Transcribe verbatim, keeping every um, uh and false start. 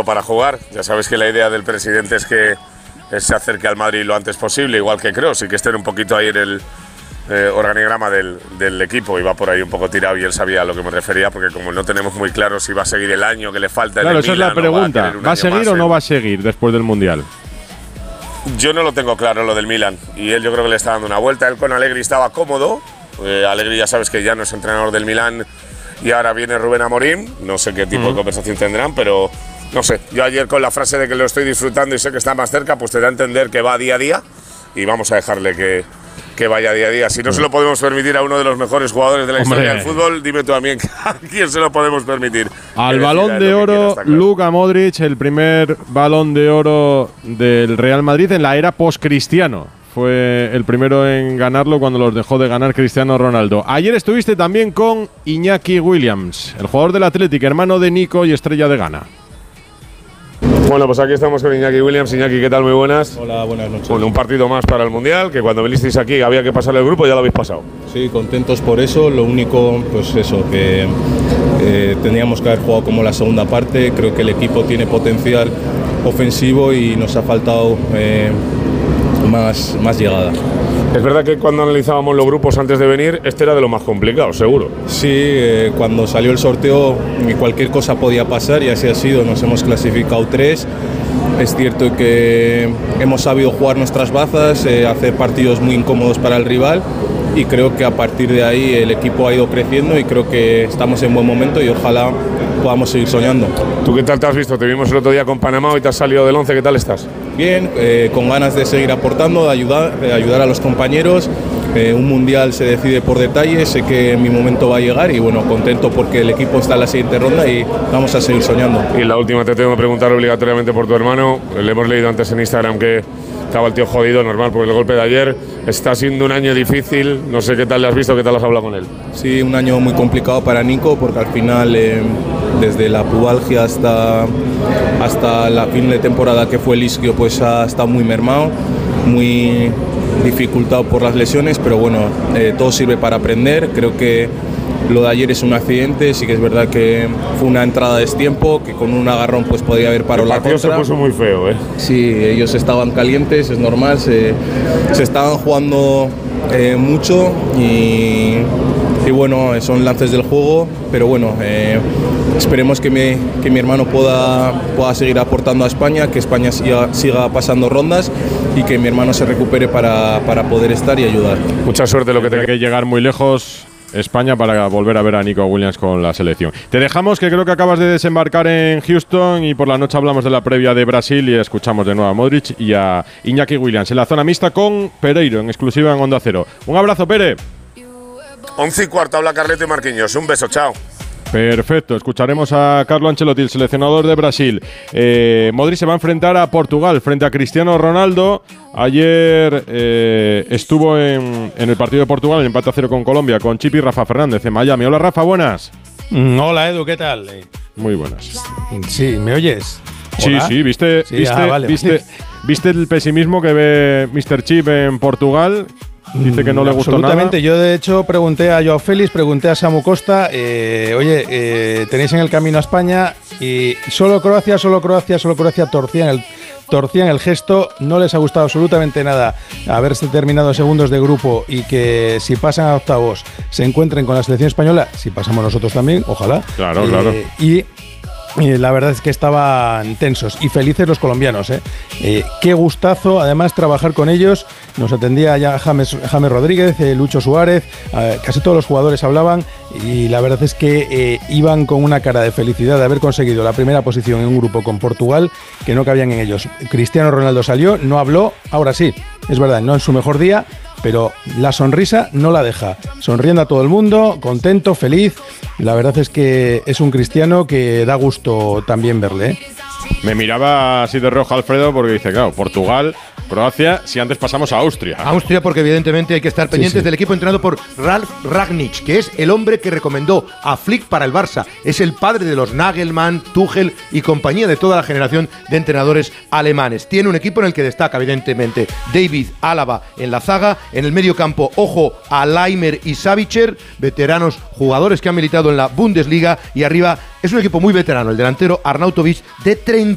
para jugar. Ya sabes que la idea del presidente es que se acerque al Madrid lo antes posible, igual que Kroos, y que esté un poquito ahí en el eh, organigrama del, del equipo. Y va por ahí un poco tirado y él sabía a lo que me refería, porque como no tenemos muy claro si va a seguir el año que le falta. Claro, esa es la pregunta. ¿Va a seguir o no va a seguir después del Mundial? Yo no lo tengo claro, lo del Milan. Y él yo creo que le está dando una vuelta. Él con Allegri estaba cómodo. Eh, Allegri ya sabes que ya no es entrenador del Milan y ahora viene Rubén Amorim. No sé qué tipo mm. de conversación tendrán, pero no sé. Yo ayer con la frase de que lo estoy disfrutando y sé que está más cerca, pues te da a entender que va día a día y vamos a dejarle que, que vaya día a día. Si no mm. se lo podemos permitir a uno de los mejores jugadores de la Hombre. historia del fútbol, dime tú también a quién se lo podemos permitir. Al Balón de Oro, claro. Luka Modric, el primer Balón de Oro del Real Madrid en la era post-Cristiano. Fue el primero en ganarlo cuando los dejó de ganar Cristiano Ronaldo. Ayer estuviste también con Iñaki Williams, el jugador del Athletic, hermano de Nico y estrella de Ghana. Bueno, pues aquí estamos con Iñaki Williams. Iñaki, ¿qué tal? Muy buenas. Hola, buenas noches. Bueno, un partido más para el Mundial, que cuando vinisteis aquí había que pasarle el grupo, ya lo habéis pasado. Sí, contentos por eso. Lo único, pues eso, que eh, teníamos que haber jugado como la segunda parte. Creo que el equipo tiene potencial ofensivo y nos ha faltado eh, más, más llegada. Es verdad que cuando analizábamos los grupos antes de venir, este era de lo más complicado, seguro. Sí, eh, cuando salió el sorteo cualquier cosa podía pasar y así ha sido. Nos hemos clasificado tres. Es cierto que hemos sabido jugar nuestras bazas, eh, hacer partidos muy incómodos para el rival y creo que a partir de ahí el equipo ha ido creciendo y creo que estamos en buen momento y ojalá podamos seguir soñando. ¿Tú qué tal te has visto? Te vimos el otro día con Panamá y te has salido del once. ¿Qué tal estás? Bien, eh, con ganas de seguir aportando, de ayudar, de ayudar a los compañeros. Eh, un mundial se decide por detalles, sé que mi momento va a llegar y bueno, contento porque el equipo está en la siguiente ronda y vamos a seguir soñando. Y la última te tengo que preguntar obligatoriamente por tu hermano. Le hemos leído antes en Instagram que estaba el tío jodido, normal, por el golpe de ayer. Está siendo un año difícil, no sé qué tal le has visto, qué tal has hablado con él. Sí, un año muy complicado para Nico porque al final, eh, desde la pubalgia hasta, hasta la fin de temporada que fue el isquio, pues ha estado muy mermado, muy dificultado por las lesiones, pero bueno, eh, todo sirve para aprender. Creo que lo de ayer es un accidente, sí que es verdad que fue una entrada a destiempo, que con un agarrón pues podía haber parado la contra. El partido se puso muy feo, ¿eh? Sí, ellos estaban calientes, es normal, se, se estaban jugando eh, mucho y, y bueno, son lances del juego, pero bueno, eh, esperemos que mi, que mi hermano pueda, pueda seguir aportando a España, que España siga, siga pasando rondas y que mi hermano se recupere para, para poder estar y ayudar. Mucha suerte, lo que tiene que llegar muy lejos España para volver a ver a Nico Williams con la selección. Te dejamos, que creo que acabas de desembarcar en Houston y por la noche hablamos de la previa de Brasil y escuchamos de nuevo a Modric y a Iñaki Williams en la zona mixta con Pereiro, en exclusiva en Onda Cero. Un abrazo, Pere. Once y cuarto, habla Carleto y Marquinhos. Un beso, chao. Perfecto, escucharemos a Carlo Ancelotti, el seleccionador de Brasil. Eh, Modric se va a enfrentar a Portugal frente a Cristiano Ronaldo. Ayer eh, estuvo en, en el partido de Portugal, en empate a cero con Colombia, con Chip y Rafa Fernández en Miami. Hola, Rafa, buenas. Mm, hola, Edu, ¿qué tal? Muy buenas. Sí, ¿me oyes? Sí, ¿Hola? sí, ¿viste, sí, viste, ah, vale, viste, vale. ¿viste el pesimismo que ve mister Chip en Portugal? Dice que no le gustó nada. Absolutamente. Yo, de hecho, pregunté a Joao Félix, pregunté a Samu Costa, eh, oye, eh, tenéis en el camino a España y solo Croacia, solo Croacia, solo Croacia torcían el, torcían el gesto. No les ha gustado absolutamente nada haberse terminado segundos de grupo y que si pasan a octavos se encuentren con la selección española, si pasamos nosotros también, ojalá. Claro, eh, claro. Y Y la verdad es que estaban tensos y felices los colombianos, ¿eh? Eh, qué gustazo, además, trabajar con ellos. Nos atendía ya James, James Rodríguez, eh, Lucho Suárez, eh, casi todos los jugadores hablaban y la verdad es que eh, iban con una cara de felicidad de haber conseguido la primera posición en un grupo con Portugal que no cabían en ellos. Cristiano Ronaldo salió, no habló, ahora sí, es verdad, no en su mejor día, pero la sonrisa no la deja, sonriendo a todo el mundo, contento, feliz. La verdad es que es un Cristiano que da gusto también verle, ¿eh? Me miraba así de rojo Alfredo porque dice, claro, Portugal, Croacia, si antes pasamos a Austria. Austria, porque evidentemente hay que estar pendientes sí, sí. del equipo entrenado por Ralf Rangnick, que es el hombre que recomendó a Flick para el Barça. Es el padre de los Nagelmann, Tuchel y compañía, de toda la generación de entrenadores alemanes. Tiene un equipo en el que destaca evidentemente David Álava en la zaga, en el medio campo, ojo a Laimer y Savitzer, veteranos jugadores que han militado en la Bundesliga, y arriba es un equipo muy veterano, el delantero Arnautovic, de treinta